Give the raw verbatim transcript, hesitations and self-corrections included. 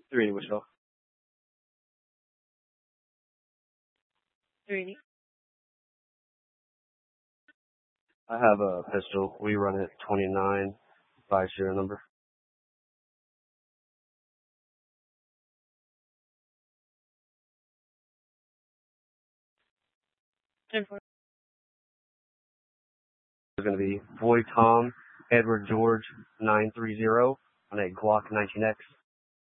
Three Wichita. Three. I have a pistol. We run it twenty-nine, five serial number. Ten four. It's going to be Floyd Tom Edward George nine three zero on a Glock nineteen X.